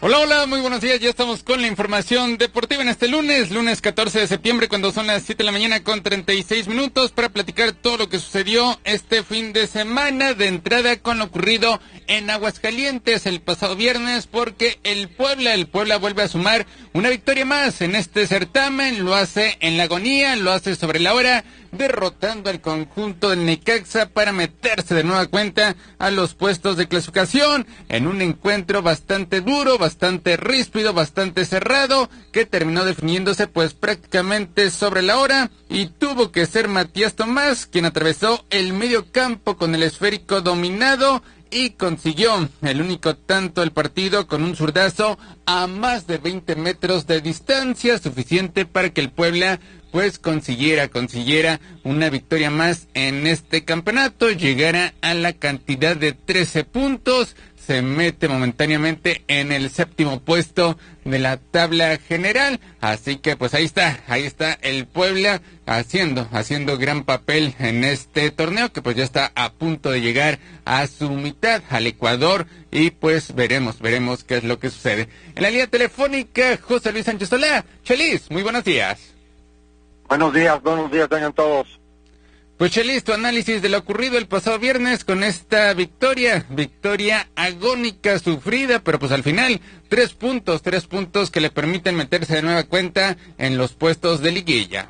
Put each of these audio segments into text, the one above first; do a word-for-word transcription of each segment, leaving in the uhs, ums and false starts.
Hola, hola, muy buenos días. Ya estamos con la información deportiva en este lunes, lunes catorce de septiembre, cuando son las siete de la mañana con treinta y seis minutos, para platicar todo lo que sucedió este fin de semana, de entrada con lo ocurrido en Aguascalientes el pasado viernes, porque el Puebla, el Puebla vuelve a sumar una victoria más en este certamen, lo hace en la agonía, lo hace sobre la hora, derrotando al conjunto del Necaxa para meterse de nueva cuenta a los puestos de clasificación en un encuentro bastante duro, bastante ríspido, bastante cerrado, que terminó definiéndose pues prácticamente sobre la hora, y tuvo que ser Matías Tomás quien atravesó el medio campo con el esférico dominado y consiguió el único tanto del partido con un zurdazo a más de veinte metros de distancia, suficiente para que el Puebla pues consiguiera, consiguiera una victoria más en este campeonato, llegara a la cantidad de trece puntos, se mete momentáneamente en el séptimo puesto de la tabla general, así que pues ahí está, ahí está el Puebla haciendo, haciendo gran papel en este torneo, que pues ya está a punto de llegar a su mitad, al Ecuador, y pues veremos, veremos qué es lo que sucede. En la línea telefónica, José Luis Sánchez Solá. Chelis, muy buenos días. Buenos días, buenos días, tengan todos. Pues Chelis, tu análisis de lo ocurrido el pasado viernes con esta victoria, victoria agónica, sufrida, pero pues al final, tres puntos, tres puntos que le permiten meterse de nueva cuenta en los puestos de liguilla.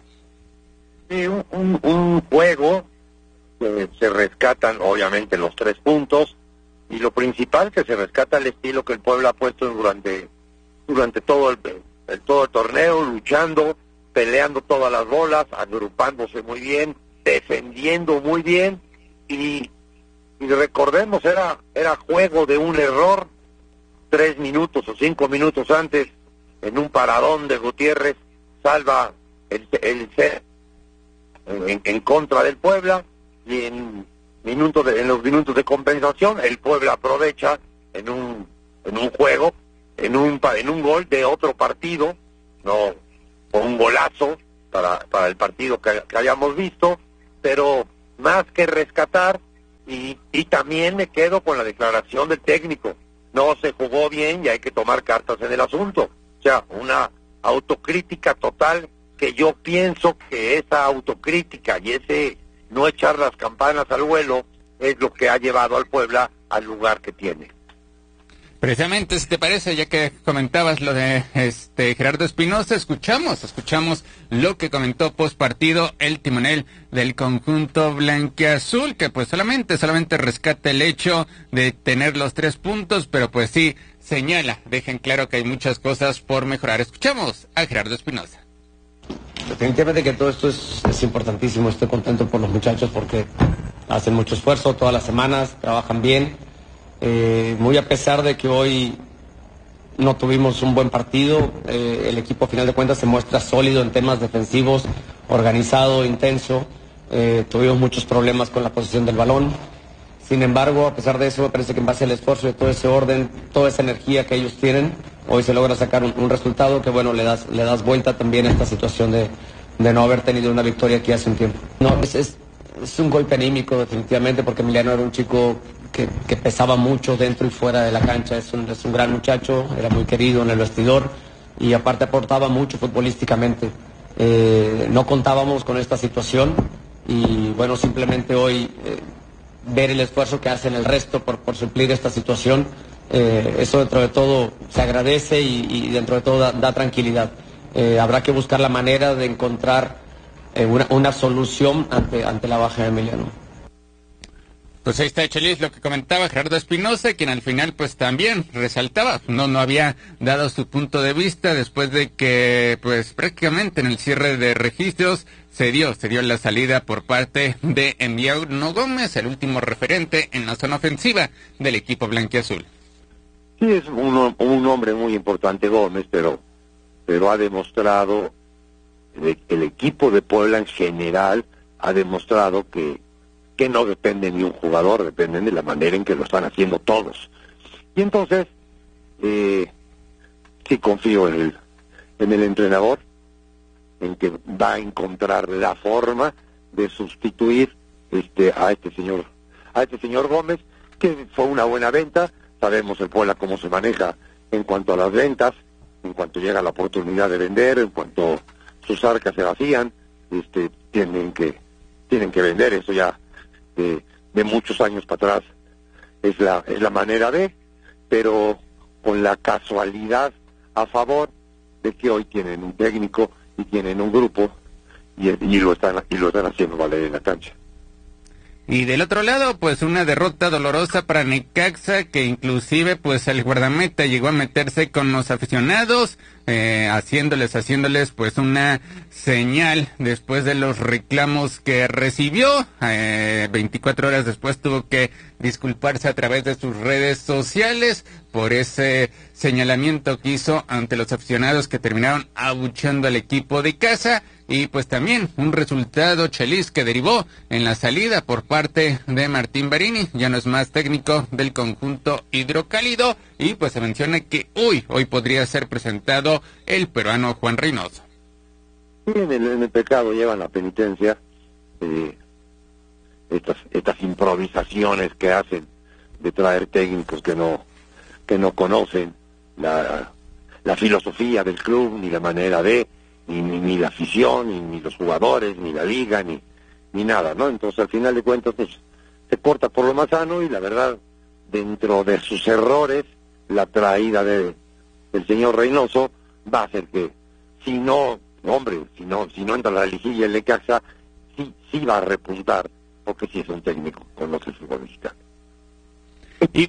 Sí, un, un, un juego que se rescatan obviamente los tres puntos, y lo principal que se rescata el estilo que el pueblo ha puesto durante, durante todo el, el, todo el torneo, luchando, peleando todas las bolas, agrupándose muy bien, defendiendo muy bien, y, y recordemos, era era juego de un error, tres minutos o cinco minutos antes, en un paradón de Gutiérrez, salva el, el set en, en contra del Puebla, y en minutos de, en los minutos de compensación, el Puebla aprovecha en un en un juego, en un en un gol de otro partido, no o un golazo para, para el partido que, que hayamos visto, pero más que rescatar, y, y también me quedo con la declaración del técnico, no se jugó bien y hay que tomar cartas en el asunto, o sea, una autocrítica total, que yo pienso que esa autocrítica y ese no echar las campanas al vuelo es lo que ha llevado al Puebla al lugar que tiene. Precisamente, si te parece, ya que comentabas lo de este Gerardo Espinosa, escuchamos, escuchamos lo que comentó post partido el timonel del conjunto blanquiazul, que pues solamente, solamente rescata el hecho de tener los tres puntos, pero pues sí, señala, dejen claro que hay muchas cosas por mejorar. Escuchamos a Gerardo Espinosa. Definitivamente que todo esto es, es importantísimo, estoy contento por los muchachos porque hacen mucho esfuerzo todas las semanas, trabajan bien. Eh, muy a pesar de que hoy no tuvimos un buen partido, eh, el equipo a final de cuentas se muestra sólido en temas defensivos, organizado, intenso, eh, tuvimos muchos problemas con la posición del balón, sin embargo, a pesar de eso, me parece que en base al esfuerzo de todo ese orden, toda esa energía que ellos tienen, hoy se logra sacar un, un resultado que bueno, le das, le das vuelta también a esta situación de, de no haber tenido una victoria aquí hace un tiempo. No, es, es, es un golpe anímico definitivamente, porque Emiliano era un chico Que, que pesaba mucho dentro y fuera de la cancha, es un, es un gran muchacho, era muy querido en el vestidor y aparte aportaba mucho futbolísticamente. Eh, no contábamos con esta situación y bueno, simplemente hoy eh, ver el esfuerzo que hacen el resto por, por suplir esta situación, eh, eso dentro de todo se agradece y, y dentro de todo da, da tranquilidad. Eh, habrá que buscar la manera de encontrar eh, una, una solución ante, ante la baja de Emiliano. Pues ahí está, Chelis, lo que comentaba Gerardo Espinosa, quien al final pues también resaltaba, no no había dado su punto de vista después de que pues prácticamente en el cierre de registros se dio, se dio la salida por parte de Emiliano Gómez, el último referente en la zona ofensiva del equipo blanquiazul. Sí, es un, un hombre muy importante Gómez, pero, pero ha demostrado, el, el equipo de Puebla en general ha demostrado que que no dependen de un jugador, dependen de la manera en que lo están haciendo todos. Y entonces, eh, sí confío en el, en el entrenador, en que va a encontrar la forma de sustituir este a este señor, a este señor Gómez, que fue una buena venta. Sabemos el Puebla cómo se maneja en cuanto a las ventas, en cuanto llega la oportunidad de vender, en cuanto sus arcas se vacían, este, tienen que tienen que vender. Eso ya de, de muchos años para atrás es la es la manera de, pero con la casualidad a favor de que hoy tienen un técnico y tienen un grupo y, y lo están y lo están haciendo valer en la cancha. Y del otro lado, pues una derrota dolorosa para Necaxa, que inclusive pues el guardameta llegó a meterse con los aficionados, eh, haciéndoles, haciéndoles pues una señal después de los reclamos que recibió. Eh, veinticuatro horas después tuvo que disculparse a través de sus redes sociales por ese señalamiento que hizo ante los aficionados que terminaron abucheando al equipo de casa. Y pues también un resultado Chelis que derivó en la salida por parte de Martín Barini, ya no es más técnico del conjunto hidrocálido, y pues se menciona que hoy, hoy podría ser presentado el peruano Juan Reynoso. Sí, en el, en el pecado llevan la penitencia, eh, estas estas improvisaciones que hacen de traer técnicos que no que no conocen la, la filosofía del club, ni la manera de... Ni, ni, ni la afición, ni, ni los jugadores, ni la liga, ni, ni nada, ¿no? Entonces, al final de cuentas, pues, se corta por lo más sano y la verdad, dentro de sus errores, la traída de, del señor Reynoso va a hacer que, si no, hombre, si no, si no entra la liguilla el Necaxa, sí, sí va a repuntar, porque sí es un técnico, conoce el fútbol mexicano. Y...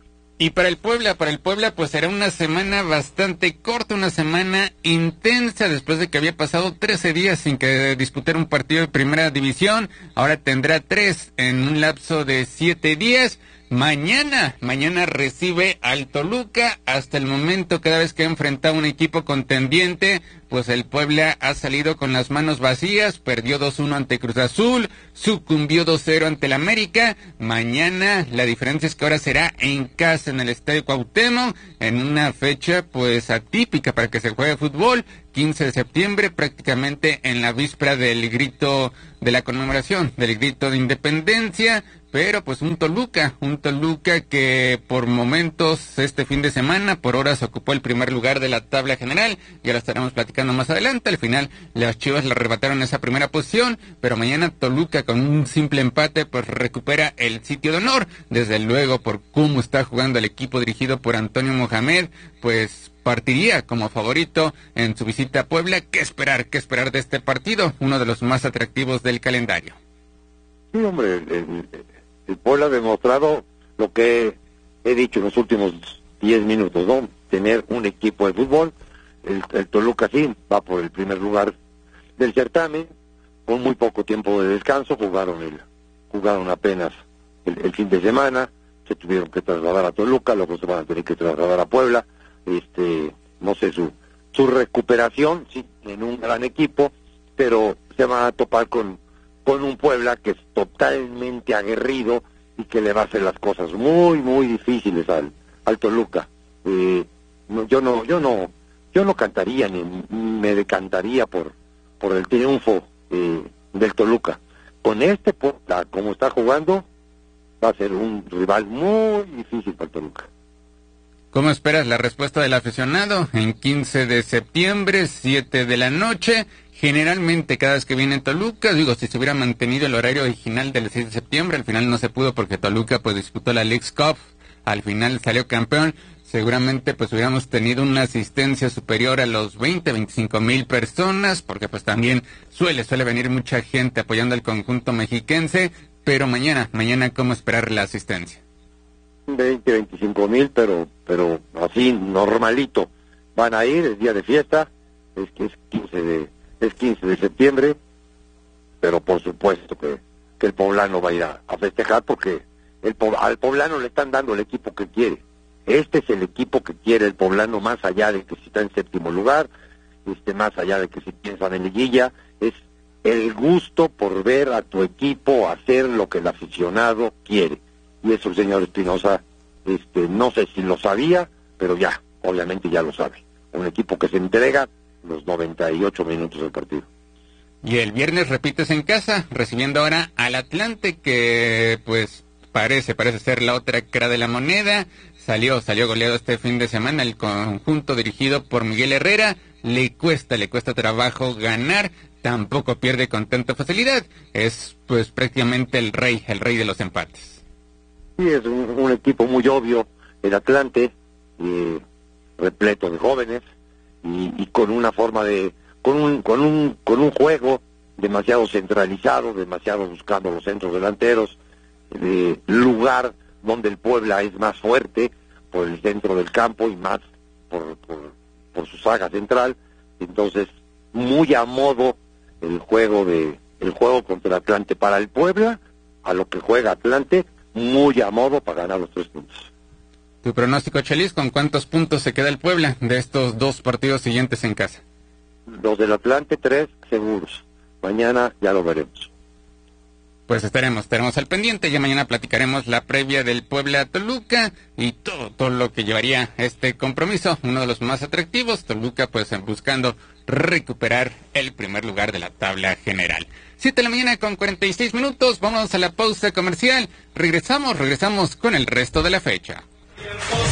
Y para el Puebla, para el Puebla pues será una semana bastante corta, una semana intensa después de que había pasado trece días sin que disputara un partido de primera división. Ahora tendrá tres en un lapso de siete días. Mañana, mañana recibe al Toluca. Hasta el momento, cada vez que ha enfrentado un equipo contendiente, pues el Puebla ha salido con las manos vacías. Perdió dos uno ante Cruz Azul, sucumbió dos cero ante el América. Mañana la diferencia es que ahora será en casa, en el Estadio Cuauhtémoc, en una fecha pues atípica para que se juegue fútbol. quince de septiembre, prácticamente en la víspera del grito de la conmemoración, del grito de independencia. Pero pues un Toluca, un Toluca que por momentos este fin de semana, por horas ocupó el primer lugar de la tabla general, ya lo estaremos platicando más adelante. Al final las Chivas le arrebataron esa primera posición, pero mañana Toluca con un simple empate pues recupera el sitio de honor. Desde luego por cómo está jugando el equipo dirigido por Antonio Mohamed, pues partiría como favorito en su visita a Puebla. ¿Qué esperar? ¿Qué esperar de este partido? Uno de los más atractivos del calendario. Sí, hombre, el, el, el Puebla ha demostrado lo que he dicho en los últimos diez minutos, ¿no? Tener un equipo de fútbol. El, el Toluca sí va por el primer lugar del certamen, con muy poco tiempo de descanso. Jugaron el, jugaron apenas el, el fin de semana, se tuvieron que trasladar a Toluca, luego se van a tener que trasladar a Puebla. Este, no sé, su, su recuperación, sí, en un gran equipo, pero se van a topar con con un Puebla que es totalmente aguerrido y que le va a hacer las cosas muy, muy difíciles al, al Toluca. Eh, no, yo no, yo no, yo no cantaría ni me decantaría por, por el triunfo eh, del Toluca. Con este Puebla, como está jugando, va a ser un rival muy difícil para el Toluca. ¿Cómo esperas la respuesta del aficionado? En quince de septiembre, siete de la noche. Generalmente cada vez que viene Toluca, digo, si se hubiera mantenido el horario original del seis de septiembre, al final no se pudo porque Toluca pues disputó la Leagues Cup, al final salió campeón, seguramente pues hubiéramos tenido una asistencia superior a los veinte, veinticinco mil personas, porque pues también suele, suele venir mucha gente apoyando al conjunto mexiquense, pero mañana, mañana ¿cómo esperar la asistencia? veinte, veinticinco mil, pero, pero así normalito, van a ir, el día de fiesta, es que es quince de es quince de septiembre, pero por supuesto que, que el poblano va a ir a, a festejar porque el al poblano le están dando el equipo que quiere. Este es el equipo que quiere el poblano, más allá de que si está en séptimo lugar, este más allá de que si piensan en liguilla, es el gusto por ver a tu equipo hacer lo que el aficionado quiere. Y eso el señor Espinosa, este, no sé si lo sabía, pero ya, obviamente ya lo sabe. Un equipo que se entrega los noventa y ocho minutos del partido. Y el viernes repites en casa, recibiendo ahora al Atlante, que pues parece, parece ser la otra cara de la moneda. Salió, salió goleado este fin de semana el conjunto dirigido por Miguel Herrera. Le cuesta, le cuesta trabajo ganar, tampoco pierde con tanta facilidad. Es pues prácticamente el rey, el rey de los empates. Sí, es un, un equipo muy obvio, el Atlante, eh, repleto de jóvenes y, y con una forma de, con un, con un, con un juego demasiado centralizado, demasiado buscando los centros delanteros, de lugar donde el Puebla es más fuerte por el centro del campo y más por, por, por su saga central. Entonces, muy a modo el juego de el juego contra el Atlante para el Puebla, a lo que juega Atlante, muy a modo para ganar los tres puntos. Tu pronóstico, Chelis, ¿con cuántos puntos se queda el Puebla de estos dos partidos siguientes en casa? Los del Atlante, tres seguros. Mañana ya lo veremos. Pues estaremos, estaremos al pendiente. Ya mañana platicaremos la previa del Puebla-Toluca y todo, todo lo que llevaría este compromiso. Uno de los más atractivos. Toluca, pues buscando recuperar el primer lugar de la tabla general. Siete de la mañana con cuarenta y seis minutos. Vamos a la pausa comercial. Regresamos, regresamos con el resto de la fecha.